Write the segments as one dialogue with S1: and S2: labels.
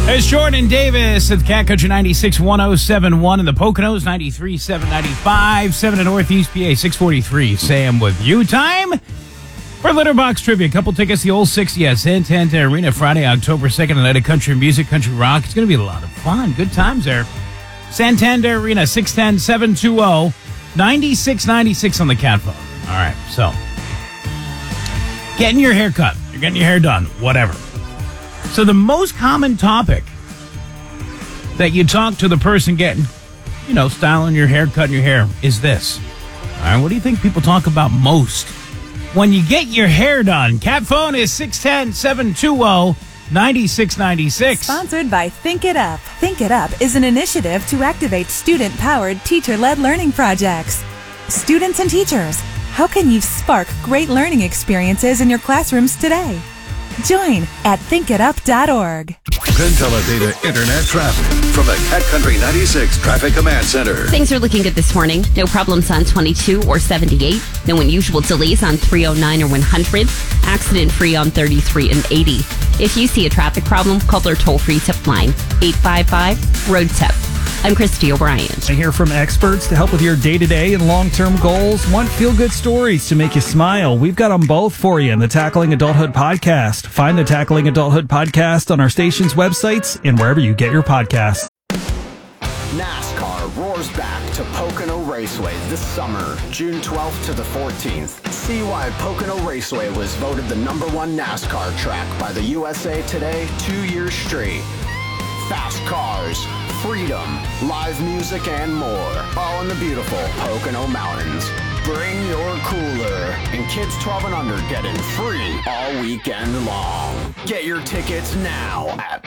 S1: There's Jordan Davis at the Cat Country 96.1071 in the Poconos, 93.795, 7 in Northeast PA, 643. Sam with you. Time for Litterbox Trivia. A couple tickets, the Old 60 at Santander Arena, Friday, October 2nd, a night of country music, country rock. It's going to be a lot of fun. Good times there. Santander Arena, 610-720-9696 on the cat phone. All right, so getting your hair cut. You're getting your hair done. Whatever. So the most common topic that you talk to the person getting, styling your hair, cutting your hair, is this. All right, what do you think people talk about most when you get your hair done? Cat phone is 610-720-9696.
S2: Sponsored by Think It Up. Think It Up is an initiative to activate student-powered, teacher-led learning projects. Students and teachers, how can you spark great learning experiences in your classrooms today? Join at thinkitup.org.
S3: Pentella Internet traffic from the Cat Country 96 Traffic Command Center.
S4: Things are looking good this morning. No problems on 22 or 78. No unusual delays on 309 or 100. Accident-free on 33 and 80. If you see a traffic problem, call their toll-free tip line, 855-ROAD-TIP. I'm Christy O'Brien.
S5: I hear from experts to help with your day-to-day and long-term goals. Want feel-good stories to make you smile? We've got them both for you in the Tackling Adulthood podcast. Find the Tackling Adulthood podcast on our station's websites and wherever you get your podcasts.
S6: NASCAR roars back to Pocono Raceway this summer, June 12th to the 14th. See why Pocono Raceway was voted the #1 NASCAR track by the USA Today 2 years straight. Fast cars, freedom, live music, and more, all in the beautiful Pocono Mountains. Bring your cooler, and kids 12 and under get in free all weekend long. Get your tickets now at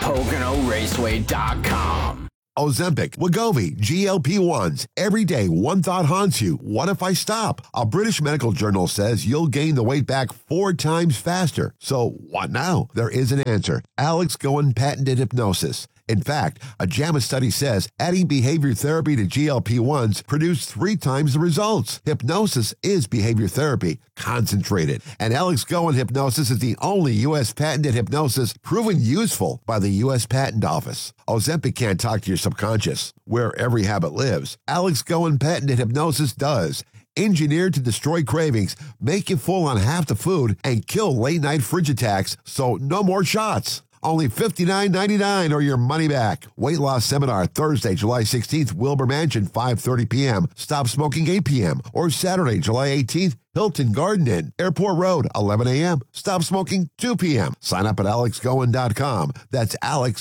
S6: PoconoRaceway.com.
S7: Ozempic, Wegovy, GLP-1s. Every day, one thought haunts you. What if I stop? A British medical journal says you'll gain the weight back 4 times faster. So what now? There is an answer. Alex Goen patented hypnosis. In fact, a JAMA study says adding behavior therapy to GLP-1s produced 3 times the results. Hypnosis is behavior therapy, concentrated. And Alex Goen hypnosis is the only U.S. patented hypnosis proven useful by the U.S. Patent Office. Ozempic can't talk to your subconscious, where every habit lives. Alex Goen patented hypnosis does. Engineered to destroy cravings, make you full on half the food, and kill late-night fridge attacks, so no more shots. Only $59.99 or your money back. Weight loss seminar Thursday, July 16th, Wilbur Mansion, 5:30 p.m. Stop smoking 8 p.m. Or Saturday, July 18th, Hilton Garden Inn, Airport Road, 11 a.m. Stop smoking 2 p.m. Sign up at alexgoen.com. That's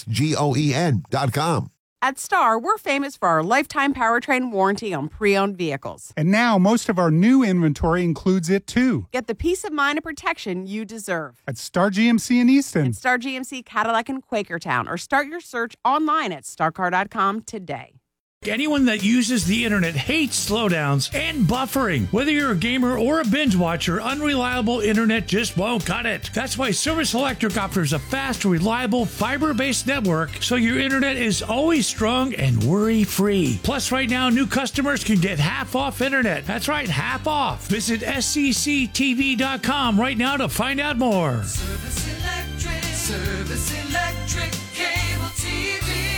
S7: alexgoen.com.
S8: At Star, we're famous for our lifetime powertrain warranty on pre-owned vehicles.
S9: And now most of our new inventory includes it too.
S8: Get the peace of mind and protection you deserve.
S9: At Star GMC in Easton.
S8: At Star GMC Cadillac in Quakertown. Or start your search online at starcar.com today.
S10: Anyone that uses the internet hates slowdowns and buffering. Whether you're a gamer or a binge watcher, unreliable internet just won't cut it. That's why Service Electric offers a fast, reliable, fiber-based network so your internet is always strong and worry-free. Plus, right now, new customers can get half off internet. That's right, half off. Visit scctv.com right now to find out more.
S11: Service Electric Cable TV.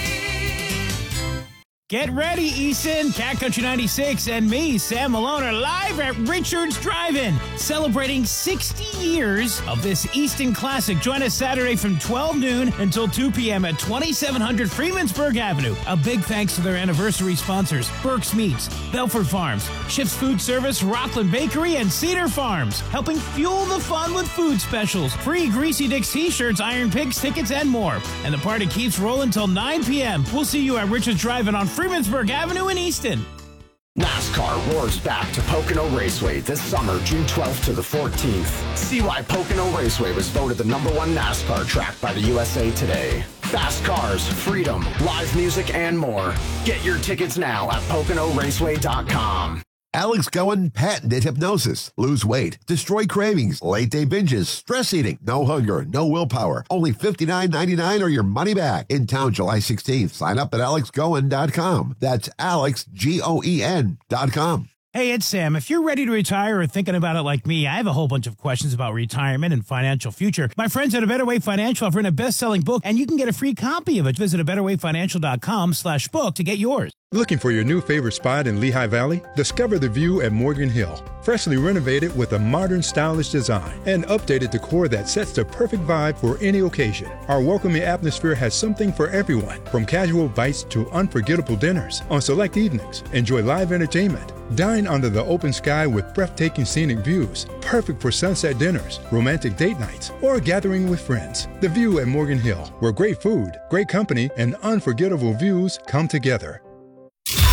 S1: Get ready, Easton. Cat Country 96 and me, Sam Malone, are live at Richards Drive-In, celebrating 60 years of this Easton classic. Join us Saturday from 12 noon until 2 p.m. at 2700 Freemansburg Avenue. A big thanks to their anniversary sponsors, Burke's Meats, Belford Farms, Schiff's Food Service, Rockland Bakery, and Cedar Farms, helping fuel the fun with food specials, free Greasy Dick's t-shirts, Iron Pigs tickets, and more. And the party keeps rolling till 9 p.m. We'll see you at Richards Drive-In on Freemansburg Avenue in Easton.
S6: NASCAR roars back to Pocono Raceway this summer, June 12th to the 14th. See why Pocono Raceway was voted the #1 NASCAR track by the USA Today. Fast cars, freedom, live music, and more. Get your tickets now at PoconoRaceway.com.
S7: Alex Goen patented hypnosis. Lose weight, destroy cravings, late-day binges, stress eating, no hunger, no willpower. Only $59.99 or your money back. In town July 16th. Sign up at alexgoen.com. That's alexgoen.com.
S1: Hey, it's Sam. If you're ready to retire or thinking about it like me, I have a whole bunch of questions about retirement and financial future. My friends at A Better Way Financial have written a best-selling book, and you can get a free copy of it. Visit abetterwayfinancial.com/book to get yours.
S12: Looking for your new favorite spot in Lehigh Valley? Discover the View at Morgan Hill. Freshly renovated with a modern, stylish design and updated decor that sets the perfect vibe for any occasion. Our welcoming atmosphere has something for everyone, from casual bites to unforgettable dinners. On select evenings, enjoy live entertainment. Dine under the open sky with breathtaking scenic views, perfect for sunset dinners, romantic date nights, or gathering with friends. The View at Morgan Hill, where great food, great company, and unforgettable views come together.